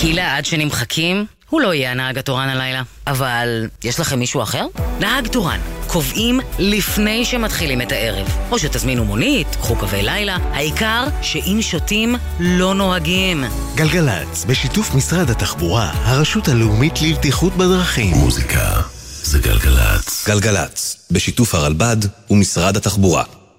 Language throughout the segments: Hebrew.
כי לעד שנמחקים, הוא לא יהיה הנהג התורן הלילה. אבל יש לכם מישהו אחר? נהג תורן. קובעים לפני שמתחילים את הערב. או שתזמינו מונית, קחו קווי לילה. העיקר שאם שותים, לא נוהגים. גלגלץ, בשיתוף משרד התחבורה, הרשות הלאומית לבטיחות בדרכים. מוזיקה זה גלגלץ. גלגלץ, בשיתוף הרלב"ד ומשרד התחבורה.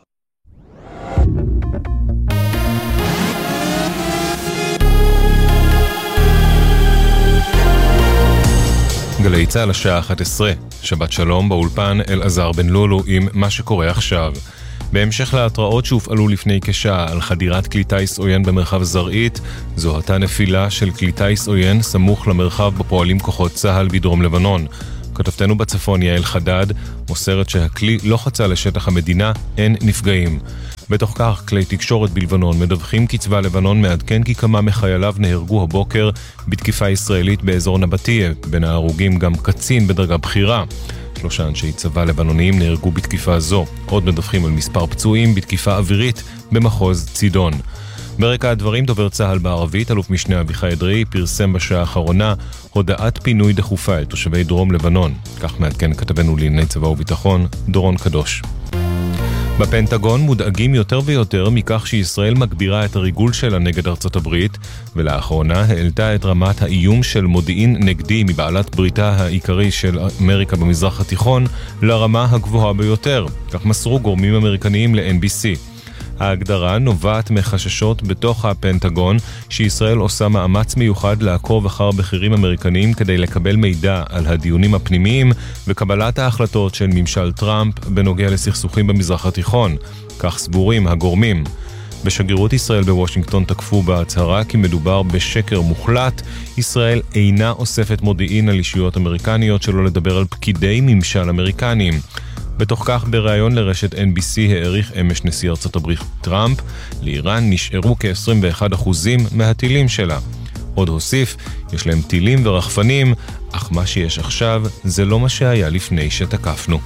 גלי צהל השעה 11, שבת שלום באולפן אלעזר בן לולו עם מה שקורה עכשיו. בהמשך להתראות שהופעלו לפני כשעה על חדירת כלי טיס עוין במרחב זרעית, זו הייתה נפילה של כלי טיס עוין סמוך למרחב בפועלים כוחות צהל בדרום לבנון. כתבתנו בצפון יעל חדד מוסרת שהכלי לא חצה לשטח המדינה, אין נפגעים. בתוך כך, כלי תקשורת בלבנון מדווחים כי צבא לבנון מעדכן כי כמה מחייליו נהרגו הבוקר בתקיפה ישראלית באזור נבטיה. בין ההרוגים גם קצין בדרגה בכירה. 3 אנשי צבא לבנוניים נהרגו בתקיפה זו. עוד מדווחים על מספר פצועים בתקיפה אווירית במחוז צידון. ברקע הדברים דובר צהל בערבית, אלוף משנה אביחי אדרעי, פרסם בשעה האחרונה הודעת פינוי דחופה אל תושבי דרום לבנון. כך מעדכן כתבנו לענייני צבא וביטחון, דורון קדוש. בפנטגון מודאגים יותר ויותר מכך שישראל מגבירה את הריגול שלה נגד ארצות הברית, ולאחרונה העלתה את רמת האיום של מודיעין נגדי מבעלת בריתה העיקרי של אמריקה במזרח התיכון לרמה הגבוהה ביותר. כך מסרו גורמים אמריקניים ל-NBC. ההגדרה נובעת מחששות בתוך הפנטגון שישראל עושה מאמץ מיוחד לעקוב אחר בכירים אמריקניים כדי לקבל מידע על הדיונים הפנימיים וקבלת ההחלטות של ממשל טראמפ בנוגע לסכסוכים במזרח התיכון. כך סבורים הגורמים. בשגרירות ישראל בוושינגטון תקפו בהצהרה כי מדובר בשקר מוחלט. ישראל אינה אוספת מודיעין על אישיות אמריקניות, שלא לדבר על פקידי ממשל אמריקניים. בתוך כך, בריאיון לרשת NBC העריך אמש נשיא ארצות הברית טראמפ, לאיראן נשארו כ-21% מהטילים שלה. עוד הוסיף, יש להם טילים ורחפנים, אך מה שיש עכשיו זה לא מה שהיה לפני שתקפנו.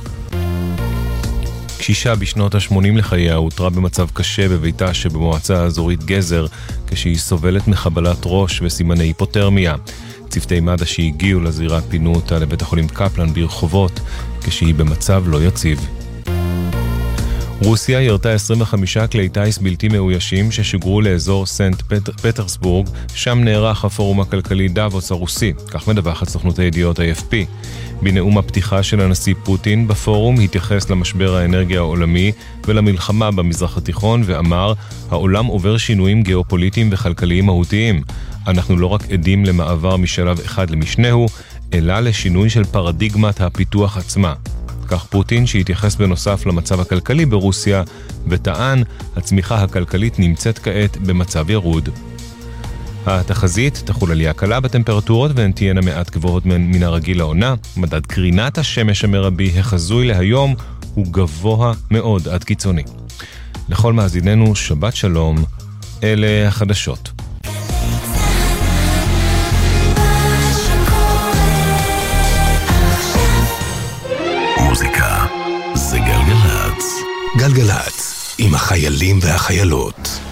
קשישה בשנות ה-80 לחייה הותרה במצב קשה בביתה שבמועצה האזורית גזר, כשהיא סובלת מחבלת ראש וסימני היפותרמיה. צוותי מד"א שהגיעו לזירה פינו אותה לבית החולים קפלן ברחובות, כשהיא במצב לא יציב. רוסיה ירתה 25 כלי טיס בלתי מאוישים ששוגרו לאזור סנט פטרסבורג, שם נערך הפורום הכלכלי דאבוס הרוסי, כך מדווחת סוכנות הידיעות AFP. בנאום הפתיחה של הנשיא פוטין בפורום התייחס למשבר האנרגיה העולמי ולמלחמה במזרח התיכון ואמר, העולם עובר שינויים גיאופוליטיים וכלכליים מהותיים. אנחנו לא רק עדים למעבר משלב אחד למשנהו, אלא לשינוי של פרדיגמת הפיתוח עצמה. כך פוטין שהתייחס בנוסף למצב הכלכלי ברוסיה וטען, הצמיחה הכלכלית נמצאת כעת במצב ירוד. התחזית תחול עלייה קלה בטמפרטורות והן תהיינה מעט גבוהות מן הרגיל לעונה. מדד קרינת השמש המרבי החזוי להיום הוא גבוה מאוד עד קיצוני. לכל מאזיננו שבת שלום, אלה החדשות. מוזיקה זה גלגלץ. גלגלץ, עם החיילים והחיילות.